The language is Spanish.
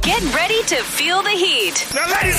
Get ready to feel the heat. Now, ladies